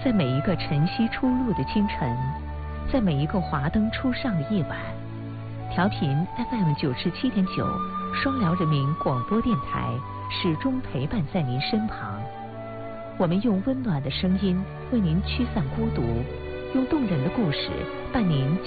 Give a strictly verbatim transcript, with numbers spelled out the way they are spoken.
在每一个晨曦初露的清晨，在每一个华灯初上的夜晚，调频 F M 九十七点九，双辽人民广播电台始终陪伴在您身旁。我们用温暖的声音为您驱散孤独，用动人的故事伴您